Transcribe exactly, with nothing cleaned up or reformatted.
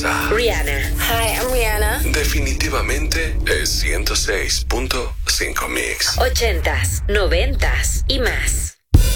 famosa. Rihanna. Hi, I'm Rihanna. Definitivamente es ciento seis punto cinco Mix. Ochentas, noventas y más.